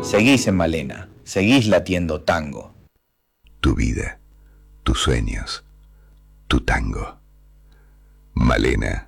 Seguís en Malena, seguís latiendo tango. Tu vida, tus sueños, tu tango. Malena.